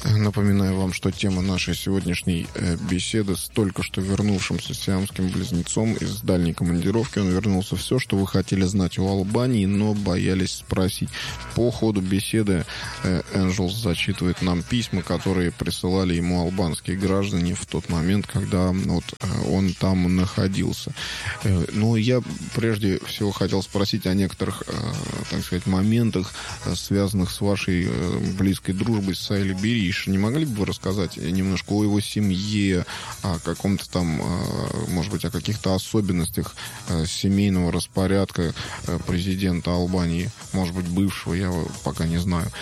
Напоминаю вам, что тема нашей сегодняшней беседы с только что вернувшимся сиамским близнецом из дальней командировки. Он вернулся. Все, что вы хотели знать о Албании, но боялись спросить. По ходу беседы Энджелс зачитывает нам письма, которые присылали ему албанские граждане в тот момент, когда вот, он там находился. Но я прежде всего хотел спросить о некоторых, так сказать, моментах, связанных с вашей близкой дружбой с Сайли Бериш. Не могли бы вы рассказать немножко о его семье, о каком-то там, может быть, о каких-то особенностях семейного распорядка президента Албании, может быть, бывшего, я пока не знаю.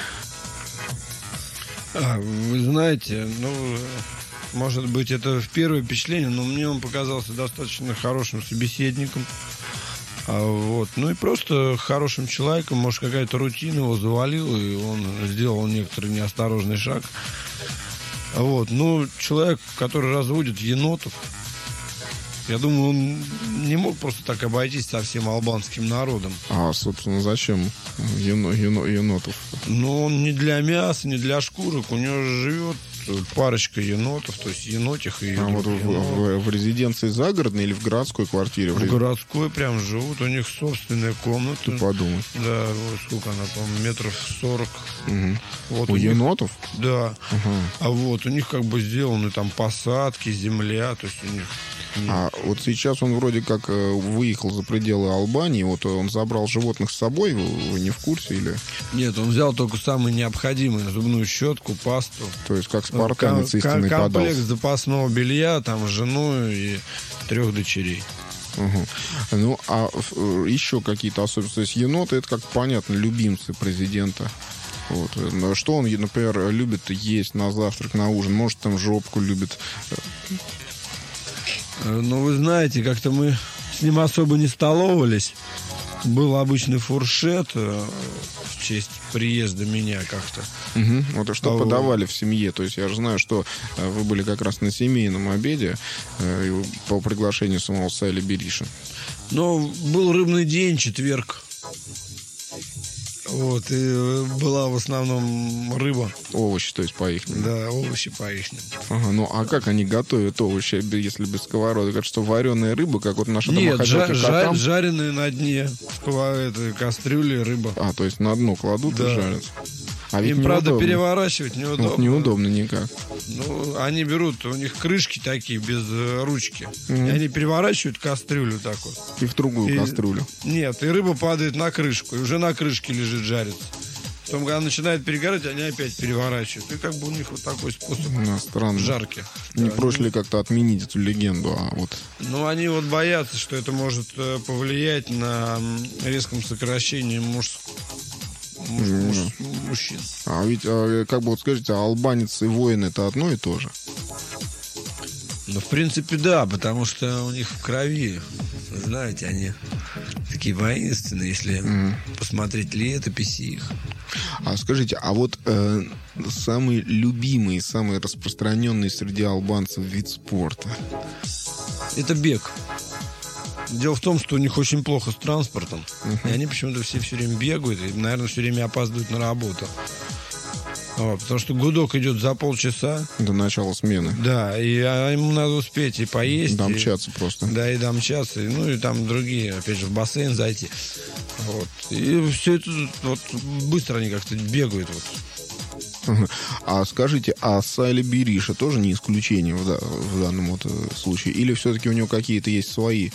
Вы знаете, может быть, это первое впечатление, но мне он показался достаточно хорошим собеседником. Вот. Ну и просто хорошим человеком. Может, какая-то рутина его завалила, и он сделал некоторый неосторожный шаг. Вот. Ну, человек, который разводит енотов, я думаю, он не мог просто так обойтись со всем албанским народом. А, собственно, зачем енотов? Ну, он не для мяса, не для шкурок. У него живет парочка енотов, то есть енотих и... вот в резиденции загородной или в городской квартире? В городской прям живут, у них собственная комната. Ты подумай. Да, вот сколько она, по-моему, метров 40. Угу. Вот у енотов? Да. Угу. А вот у них как бы сделаны там посадки, земля, то есть у них... А вот сейчас он вроде как выехал за пределы Албании, вот он забрал животных с собой, вы не в курсе или? Нет, он взял только самое необходимое: зубную щетку, пасту. То есть как спартанец истинный подался. Комплект запасного белья, там жену и 3 дочерей. Угу. Ну, а еще какие-то особенности? То есть еноты, это, как понятно, любимцы президента. Вот. Что он, например, любит есть на завтрак, на ужин? Может, там жопку любит? Ну, вы знаете, как-то мы с ним особо не столовались. Был обычный фуршет в честь приезда меня как-то. Угу. Вот и что подавали в семье? То есть я же знаю, что вы были как раз на семейном обеде по приглашению самого Сайли Бериша. Ну, был рыбный день, четверг. Вот, и была в основном рыба. Овощи, то есть по-ихнему. Да, овощи по-ихнему. Ага, ну а как они готовят овощи, если без сковородок? Это что, вареная рыба, как вот наша домохозяйка котам? Нет, жареные на дне кастрюли рыба. А, то есть на дно кладут, да, и жарят. А ведь им, правда, переворачивать неудобно. Вот неудобно никак. Ну, они берут, у них крышки такие, без ручки. И они переворачивают кастрюлю так вот. И в другую кастрюлю. Нет, и рыба падает на крышку, и уже на крышке лежит, жарится. Потом, когда начинает перегорать, они опять переворачивают. И как бы у них вот такой способ жарки. Не проще ли как-то отменить эту легенду? Ну, они вот боятся, что это может повлиять на резком сокращении мужчин. А ведь, как бы вот скажите, албанец и воин — это одно и то же? Ну, в принципе, да, потому что у них в крови, знаете, они такие воинственные, если посмотреть летописи их. А скажите, а вот самый любимый, самый распространенный среди албанцев вид спорта? Это бег. Дело в том, что у них очень плохо с транспортом. И они почему-то все время бегают и, наверное, все время опаздывают на работу. Вот, потому что гудок идет за полчаса. До начала смены. Да, и ему надо успеть и поесть. Домчаться просто. Да, и домчаться. Ну, и там другие, опять же, в бассейн зайти. Вот. И все это вот быстро они как-то бегают. Вот. А скажите, а Сайли Бериша тоже не исключение в данном вот случае? Или все-таки у него какие-то есть свои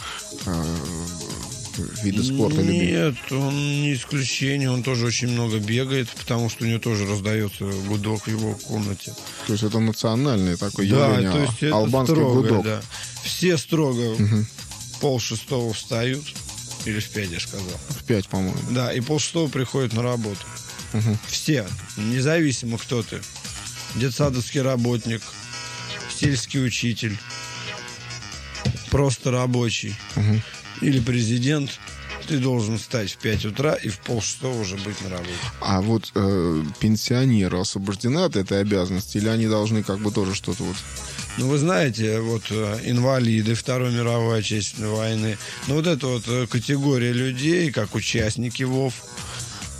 виды спорта любимые? Нет, он не исключение. Он тоже очень много бегает, потому что у него тоже раздается гудок в его комнате. То есть это национальное такое явление, то есть это албанский строго, гудок. Да. Все строго 5:30 встают. Или в 5, я сказал. В 5, по-моему. Да, и 5:30 приходят на работу. Все, независимо кто ты. Детсадовский работник, сельский учитель, просто рабочий или президент. Ты должен встать в 5 утра и в 5:30 уже быть на работе. А вот пенсионеры освобождены от этой обязанности? Или они должны как бы тоже что-то вот... Ну, вы знаете, вот инвалиды Второй мировой Отечественной войны, ну, вот эта вот категория людей, как участники ВОВ,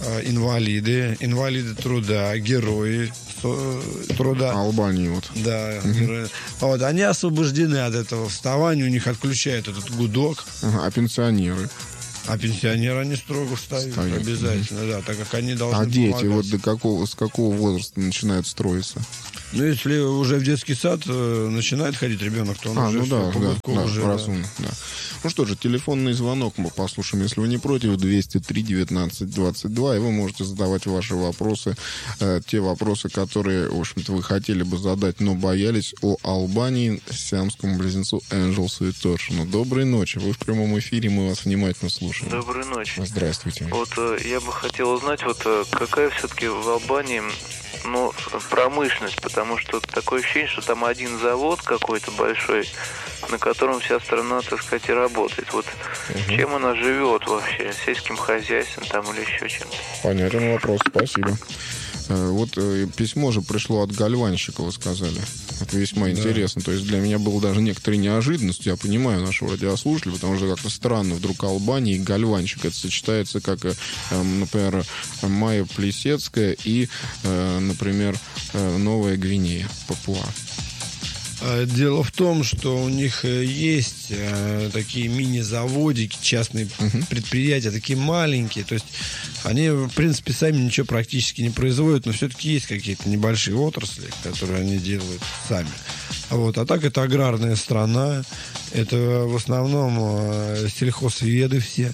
инвалиды труда, герои труда. Албании вот. Да, герои. Вот, они освобождены от этого вставания, у них отключают этот гудок. А пенсионеры? А пенсионеры они строго встают. Обязательно, да, так как они должны дети помогать. вот с какого возраста начинают строиться? Ну, если уже в детский сад начинает ходить ребенок, то он уже разумно, да. Ну что же, телефонный звонок мы послушаем, если вы не против, 203-19-22, и вы можете задавать ваши вопросы, те вопросы, которые, в общем-то, вы хотели бы задать, но боялись, о Албании, сиамскому близнецу Энджел Суеторшину. Доброй ночи, вы в прямом эфире, мы вас внимательно слушаем. Доброй ночи. Здравствуйте. Вот я бы хотел узнать, вот какая все-таки в Албании промышленность, потому что такое ощущение, что там один завод какой-то большой, на котором вся страна, так сказать, и работает. Вот чем она живет вообще? Сельским хозяйством там или еще чем-то? Понятен вопрос, спасибо. Вот письмо же пришло от гальванщика, вы сказали. Это весьма интересно. То есть для меня было даже некоторой неожиданностью. Я понимаю нашего радиослушателя, потому что как-то странно вдруг Албания и гальванщик. Это сочетается как, например, Майя Плесецкая и, например, Новая Гвинея, Папуа. Дело в том, что у них есть такие мини-заводики, частные предприятия, такие маленькие. То есть они, в принципе, сами ничего практически не производят, но все-таки есть какие-то небольшие отрасли, которые они делают сами. Вот. А так это аграрная страна, это в основном сельхозведы все.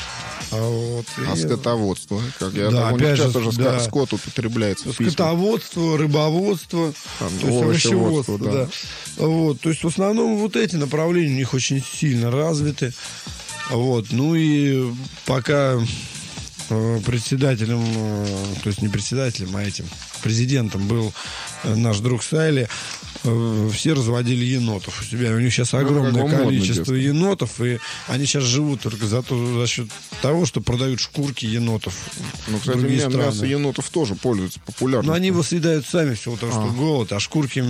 Скотоводство? Как я да, опять же, уже скот употребляется. Скотоводство, рыбоводство, то есть овощеводство. Да. Вот, то есть в основном вот эти направления у них очень сильно развиты. Вот, ну и пока председателем, то есть не председателем, а этим президентом был наш друг Сайли, все разводили енотов у себя. У них сейчас огромное количество енотов, и они сейчас живут только за счет того, что продают шкурки енотов. Ну, кстати, мясо енотов тоже пользуется популярностью. Но они его съедают сами всего того, что голод, а шкурки,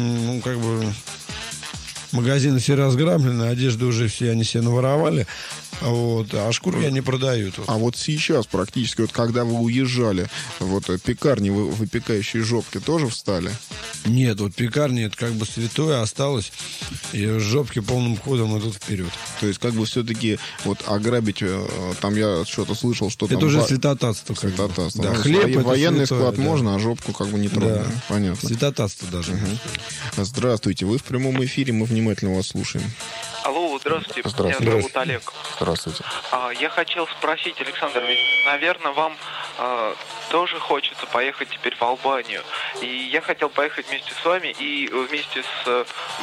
магазины все разграблены, одежды уже все они себе наворовали. Вот, а шкурки они продают. А вот сейчас практически, вот когда вы уезжали, вот пекарни, выпекающие жопки, тоже встали? Нет, вот пекарни это как бы святое осталось, и жопки полным ходом идут вперед. То есть как бы все-таки вот ограбить, там я что-то слышал, что это там... уже святотатство. Святотатство. Да, хлеб военный святое, склад можно, а жопку как бы не трудно. Да. Понятно. Святотатство даже. Здравствуйте, вы в прямом эфире, мы внимательно вас слушаем. Алло, здравствуйте. Меня зовут Олег. Здравствуйте. Я хотел спросить, Александр, ведь, наверное, вам тоже хочется поехать теперь в Албанию. И я хотел поехать вместе с вами и вместе с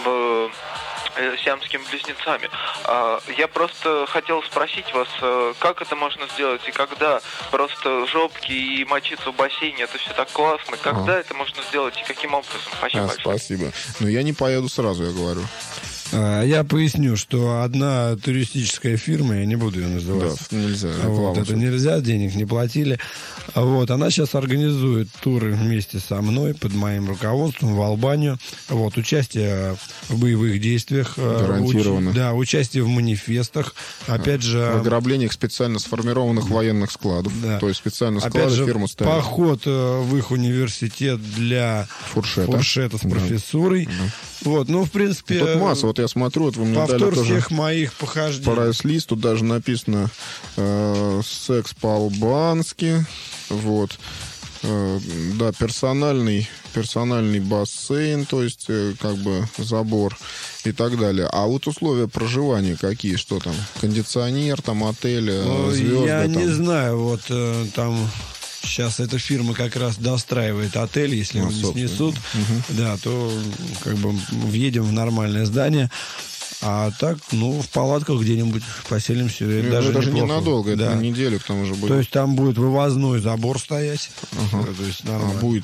сиамскими близнецами. Я просто хотел спросить вас, как это можно сделать и когда? Просто жопки и мочиться в бассейне, это все так классно. Когда это можно сделать и каким образом? Спасибо большое. Спасибо. Но я не поеду сразу, я говорю. Я поясню, что одна туристическая фирма, я не буду ее называть. Да, нельзя. Вот, это нельзя, денег не платили. Вот, она сейчас организует туры вместе со мной, под моим руководством, в Албанию. Вот, участие в боевых действиях. Гарантированно. Участие в манифестах. Опять же... В ограблениях специально сформированных военных складов. Да. То есть специально склады фирму ставят. Поход в их университет для фуршета с профессурой. Вот, в принципе... Тут масса, вот я смотрю, вот вы мне повтор дали тоже всех моих похождений. Прайс-лист, тут даже написано секс по-албански, вот, да, персональный бассейн, то есть как бы забор и так далее. А вот условия проживания какие, что там? Кондиционер, там отель, звезды? Я там. не знаю, вот там... Сейчас эта фирма как раз достраивает отель, если его не снесут, да, то как бы въедем в нормальное здание. А так, в палатках где-нибудь поселимся. Это даже ненадолго, это на неделю к тому же будет. То есть там будет вывозной забор стоять. То есть нормально. Будет.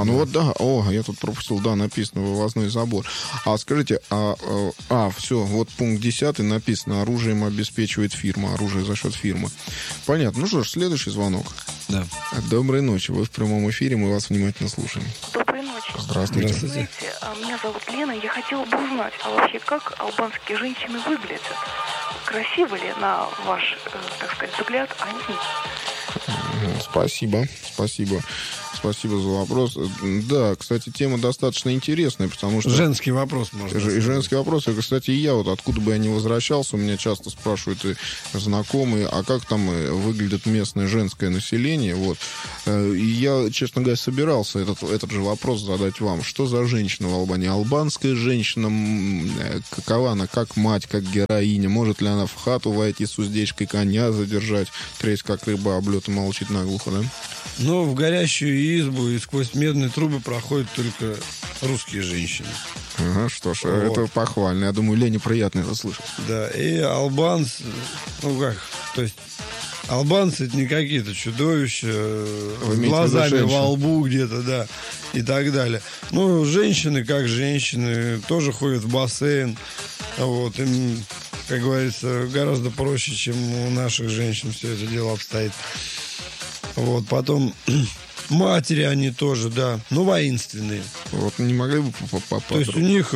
Я тут пропустил, написано вывозной забор. А скажите, все, вот пункт 10 написано: оружием обеспечивает фирма, оружие за счет фирмы. Понятно. Ну что ж, следующий звонок. Да. Доброй ночи, вы в прямом эфире, мы вас внимательно слушаем. Доброй ночи. Здравствуйте. Знаете, меня зовут Лена, я хотела бы узнать, вообще как албанские женщины выглядят? Красивы ли, на ваш, так сказать, взгляд, они? Спасибо. Спасибо за вопрос. Да, кстати, тема достаточно интересная, потому что... Женский вопрос, можно сказать. Женский вопрос. И, кстати, я вот откуда бы я ни возвращался, у меня часто спрашивают и знакомые, а как там выглядит местное женское население. Вот. И я, честно говоря, собирался этот же вопрос задать вам. Что за женщина в Албании? Албанская женщина, какова она, как мать, как героиня? Может ли она в хату войти с уздечкой, коня задержать, тресть как рыба, об лед и молчит наглухо, да? Но в горящую избу и сквозь медные трубы проходят только русские женщины. Ага, что ж, Вот. это похвально. Я думаю, Лене приятно это слышать. Да, и албанцы, то есть албанцы это не какие-то чудовища с имеете глазами в виду во женщин? лбу где-то, да, и так далее. Ну, женщины, как женщины, тоже ходят в бассейн. Вот, им, как говорится, гораздо проще, чем у наших женщин все это дело обстоит. Вот, потом матери они тоже, да, но воинственные. Вот не могли бы То есть у них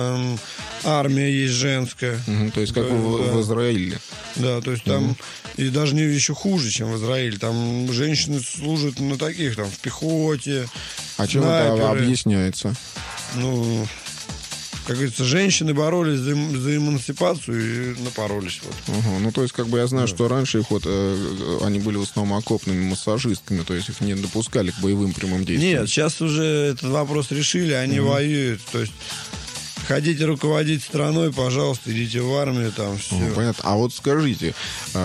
армия есть женская. То есть как Да, в Израиле. Да, то есть там и даже не еще хуже, чем в Израиле. Там женщины служат на таких, там, в пехоте. А чем это снайперы. объясняется? Ну, как говорится, женщины боролись за эмансипацию и напоролись. Вот. Ага, ну, то есть, как бы я знаю, что раньше их вот, они были в основном окопными массажистками, то есть их не допускали к боевым прямым действиям. Нет, сейчас уже этот вопрос решили, они воюют. То есть хотите руководить страной, пожалуйста, идите в армию, там все. Понятно. А вот скажите,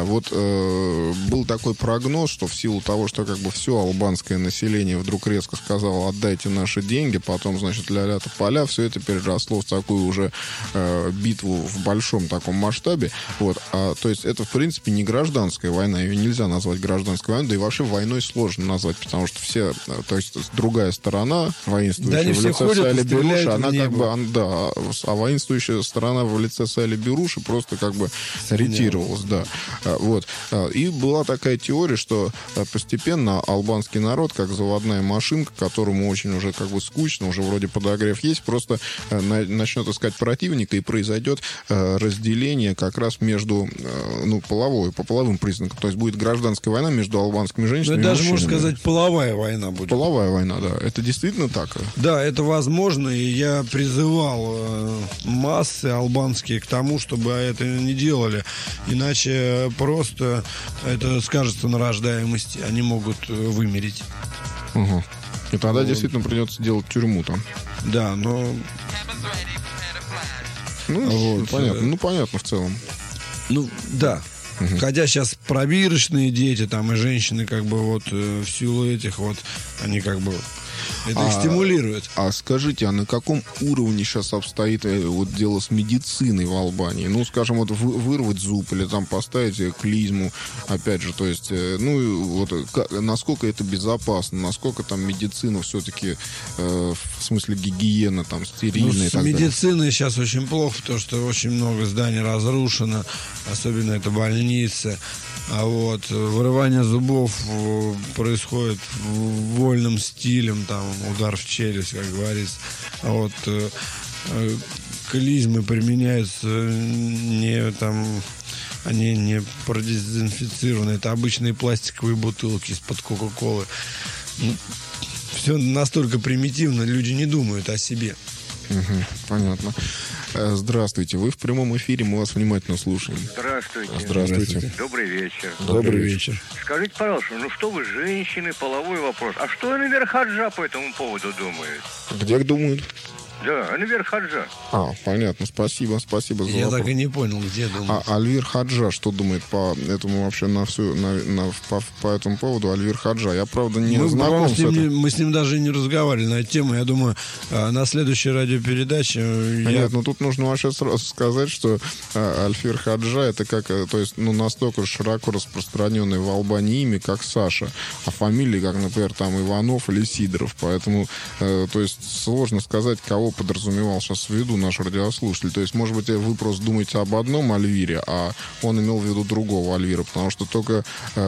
был такой прогноз, что в силу того, что как бы все албанское население вдруг резко сказало: отдайте наши деньги, потом, значит, ля-ля-то поля, все это переросло в такую уже битву в большом таком масштабе. Вот. То есть это, в принципе, не гражданская война, ее нельзя назвать гражданской войной, да и вообще войной сложно назвать, потому что все, то есть другая сторона, воинствующая Да, они в все лице ходят и Сайли Беруши, стреляют в она как небо. бы, да, а воинствующая сторона в лице Сайли Беруши просто как бы ретировалась, да. Вот. И была такая теория, что постепенно албанский народ, как заводная машинка, которому очень уже как бы скучно, уже вроде подогрев есть, просто начнет искать противника, и произойдет разделение как раз между, по половым признакам. То есть будет гражданская война между албанскими Ну, женщинами это и даже, можно мужчинами. сказать, половая война будет. Половая война, да. Это действительно так? Да, это возможно, и я призывал массы албанские к тому, чтобы это не делали. Иначе просто это скажется на рождаемости. Они могут вымереть. Угу. И тогда действительно придется делать тюрьму там. Да, но... Понятно. Понятно в целом. Да. Хотя сейчас пробирочные дети там и женщины как бы вот в силу этих вот, они как бы это их стимулирует. А скажите, а на каком уровне сейчас обстоит вот дело с медициной в Албании? Ну, скажем, вот вырвать зуб или там поставить клизму, опять же, то есть, насколько это безопасно, насколько там медицина все-таки, в смысле гигиена, там, стерильная и С так далее? медициной сейчас очень плохо, потому что очень много зданий разрушено, особенно это больницы. А вот вырывание зубов происходит вольным стилем, там удар в челюсть, как говорится. А вот клизмы применяются они не продезинфицированы. Это обычные пластиковые бутылки из-под Кока-Колы. Все настолько примитивно, люди не думают о себе. Понятно. Здравствуйте, вы в прямом эфире, мы вас внимательно слушаем. Здравствуйте. Здравствуйте. Добрый вечер. Добрый вечер. Скажите, пожалуйста, что вы, женщины, половой вопрос. А что Анвер Хаджа по этому поводу думает? Где думают? Да, Анвер Хаджа. Понятно, спасибо за Я вопрос. так и не понял, где думать. Альвир Хаджа, что думает по этому вообще по этому поводу Альвир Хаджа? Я, правда, не знаком с этим. Мы с ним даже не разговаривали на эту тему. Я думаю, на следующей радиопередаче... Нет, тут нужно вообще сразу сказать, что Альфир Хаджа это как, то есть, настолько широко распространенное в Албании имя, как Саша, а фамилии, как, например, там Иванов или Сидоров, поэтому, то есть, сложно сказать, кого подразумевал сейчас в виду наш радиослушатель. То есть, может быть, вы просто думаете об одном Альвире, а он имел в виду другого Альвира, потому что только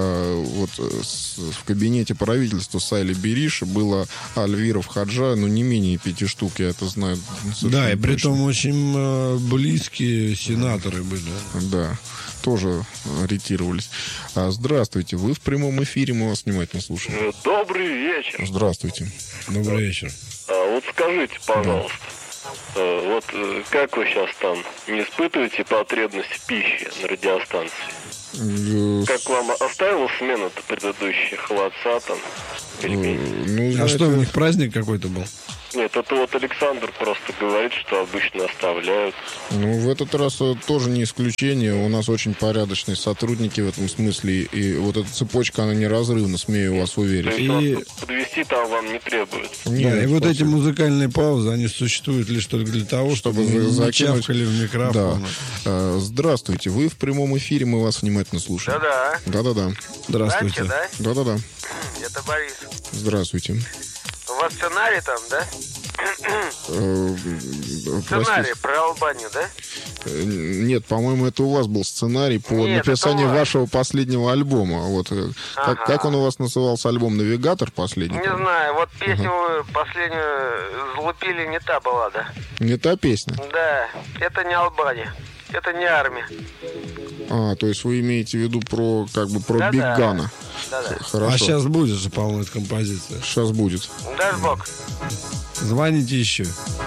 в кабинете правительства Сайли Бериши было Альвиров Хаджа, не менее 5 штук, я это знаю. Да, и при том очень близкие сенаторы были. Да. тоже ретировались. Здравствуйте, вы в прямом эфире, мы вас внимательно слушаем. Добрый вечер. Здравствуйте. Добрый вечер. Вот скажите, пожалуйста, вот как вы сейчас там не испытываете потребность в пище на радиостанции? Как вам оставила смена-то предыдущая, холодца там? Ну, А что, у них праздник какой-то был? Нет, это вот Александр просто говорит, что обычно оставляют. Ну, в этот раз тоже не исключение. У нас очень порядочные сотрудники в этом смысле. И вот эта цепочка, она неразрывна, смею вас уверить. То есть вас подвести там вам не требуется. Нет, Да, и вот спасибо. эти музыкальные паузы, они существуют лишь только для того, чтобы вы закинуть- чавкали в микрофон. Да. Здравствуйте, вы в прямом эфире, мы вас внимательно слушаем. Да-да. Да-да-да. Здравствуйте. Да? Да-да-да. Это Борис. Здравствуйте. У вас сценарий там, да? Простите. Сценарий про Албанию, да? Нет, по-моему, это у вас был сценарий по Нет, написанию это у вас. вашего последнего альбома. Вот как он у вас назывался, альбом «Навигатор» последний? Не знаю, вот песню вы последнюю залупили, не та была, да? Не та песня? Да, это не Албания, это не армия. То есть вы имеете в виду про Да-да. Биг-Гана. Да-да. Хорошо. А сейчас будет же, по-моему, эта композиция. Сейчас будет. Дай бог. Звоните еще.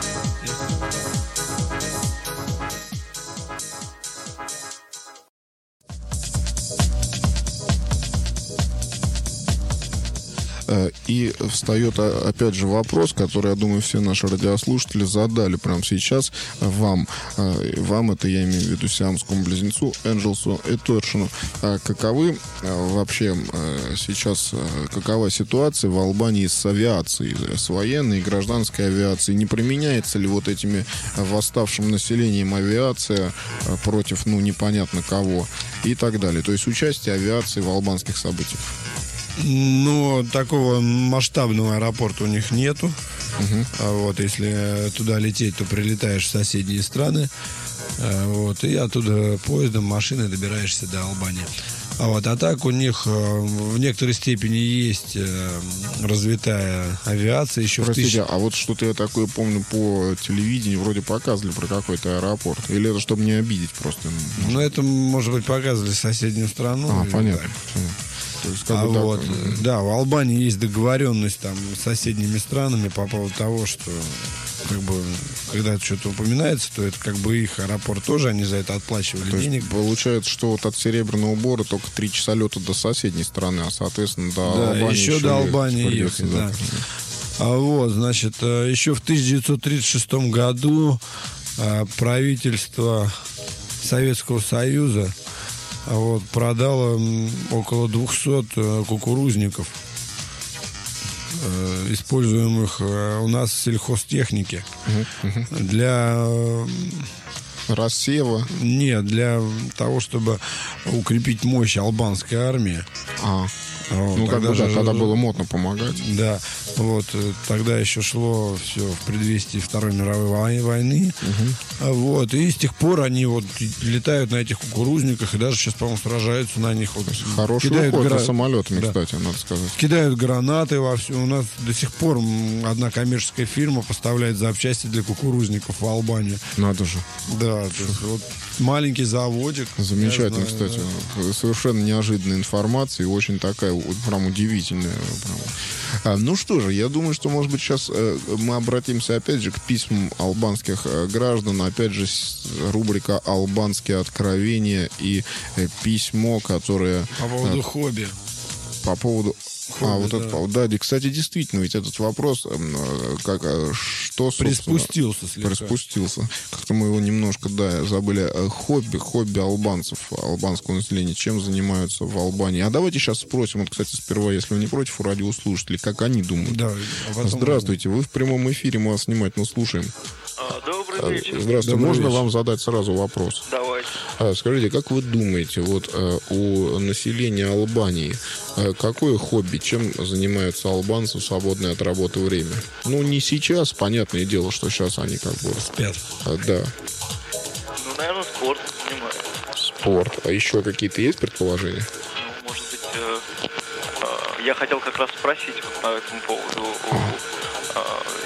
И встает опять же вопрос, который, я думаю, все наши радиослушатели задали прямо сейчас вам. Вам, это я имею в виду сиамскому близнецу Энджелсу и Торшину. Каковы вообще сейчас, какова ситуация в Албании с авиацией, с военной и гражданской авиацией? Не применяется ли вот этими восставшим населением авиация против, непонятно кого и так далее? То есть участие авиации в албанских событиях. Ну, такого масштабного аэропорта у них нету. А вот если туда лететь, то прилетаешь в соседние страны. Вот, и оттуда поездом, машиной добираешься до Албании. А так у них в некоторой степени есть развитая авиация еще. Простите, а вот что-то я такое помню по телевидению, вроде показывали про какой-то аэропорт. Или это чтобы не обидеть просто? Ну, это, может быть, показывали соседнюю страну. Понятно. Так. То есть, как бы так, Вот, да, в Албании есть договоренность там с соседними странами по поводу того, что как бы, когда что-то упоминается, то это как бы их аэропорт тоже, они за это отплачивали то денег. есть, получается, что вот от Серебряного Бора только 3 часа лета до соседней страны, а, соответственно, до Албании еще до Албании придется, ехать, да. Вот, значит, еще в 1936 году правительство Советского Союза продало около 200 кукурузников, используемых у нас в сельхозтехнике. Для рассева. Нет, для того, чтобы укрепить мощь албанской армии. Тогда было модно помогать. Да, вот, тогда еще шло все в предвестии Второй мировой войны. Вот, и с тех пор они вот летают на этих кукурузниках и даже сейчас, по-моему, сражаются на них. Вот, хороший уход за самолетами, да. Кстати, надо сказать. Кидают гранаты вовсю. У нас до сих пор одна коммерческая фирма поставляет запчасти для кукурузников в Албанию. Надо же. Да, то есть, вот маленький заводик. Замечательно, кстати. Да. Совершенно неожиданная информация и очень такая прям удивительная. Ну что же, я думаю, что, может быть, сейчас мы обратимся опять же к письмам албанских граждан. Опять же, рубрика «Албанские откровения» и письмо, которое... По поводу хобби. По поводу... Кстати, действительно, ведь этот вопрос, что, приспустился слегка. Приспустился. Как-то мы его немножко, забыли. Хобби албанцев, албанского населения, чем занимаются в Албании. А давайте сейчас спросим, вот, кстати, сперва, если вы не против, у радиослушателей, как они думают. Да, здравствуйте, вы в прямом эфире, мы вас внимательно слушаем. Добрый вечер. Здравствуйте, Добрый можно вечер. вам задать сразу вопрос? Давайте. Скажите, как вы думаете, вот у населения Албании какое хобби, чем занимаются албанцы в свободное от работы время? Ну, не сейчас, понятное дело, что сейчас они как бы... Спят. Да. Ну, наверное, спорт занимаюсь. Спорт. А еще какие-то есть предположения? Ну, может быть, я хотел как раз спросить вот по этому поводу у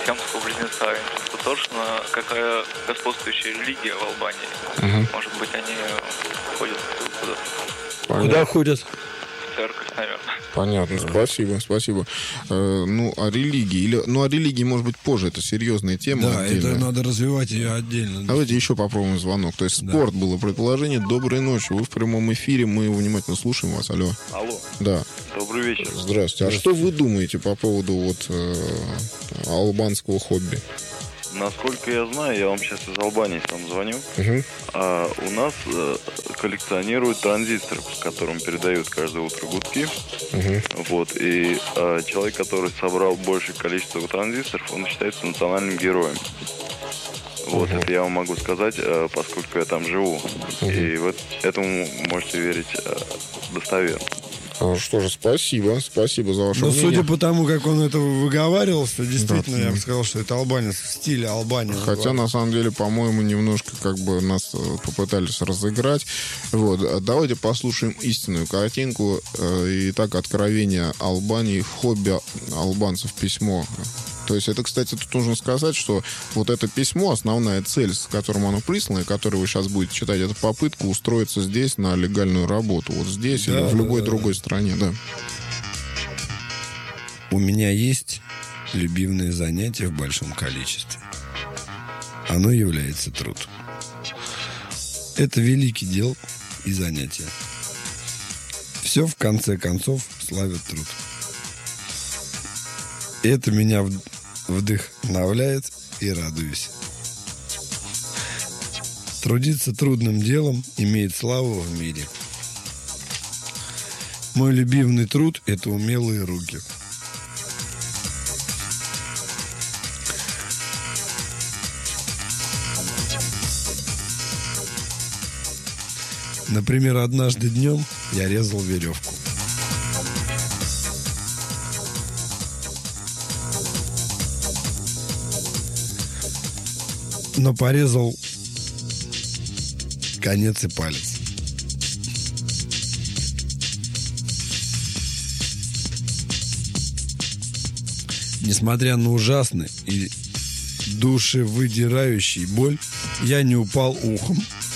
сиамского близнеца. Интересно, какая господствующая религия в Албании. Может быть, они ходят куда-то. Куда ходят? В церковь, наверное. Понятно, спасибо. О религии, может быть, позже. Это серьезная тема. Да, отдельная. это надо развивать ее отдельно. Давайте еще попробуем звонок. То есть спорт было предположение. Доброй ночи. Вы в прямом эфире. Мы внимательно слушаем вас. Алло. Алло. Да. Добрый вечер. Здравствуйте. А что вы думаете по поводу албанского хобби? Насколько я знаю, я вам сейчас из Албании сам звоню. У нас коллекционируют транзисторы, с которым передают каждое утро гудки. Вот. И человек, который собрал большее количество транзисторов, он считается национальным героем. Вот, это я вам могу сказать, поскольку я там живу. И вот этому можете верить достоверно. Что же, спасибо за ваше мнение. Судя по тому, как он это выговаривался, действительно, я бы сказал, что это албанец в стиле Албании. Хотя, на самом деле, по-моему, немножко нас попытались разыграть. Вот. Давайте послушаем истинную картинку. Итак, откровение Албании в хобби албанцев письмо. То есть это, кстати, тут нужно сказать, что вот это письмо, основная цель, с которым оно прислано, и которую вы сейчас будете читать, это попытка устроиться здесь на легальную работу. Вот здесь или в любой другой стране, да. У меня есть любимое занятие в большом количестве. Оно является труд. Это великий дел и занятие. Все, в конце концов, славит труд. Это меня вдохновляет и радуюсь. Трудиться трудным делом имеет славу в мире. Мой любимый труд – это умелые руки. Например, однажды днем я резал веревку. Но порезал конец и палец. Несмотря на ужасный и душевыдирающий боль, я не упал ухом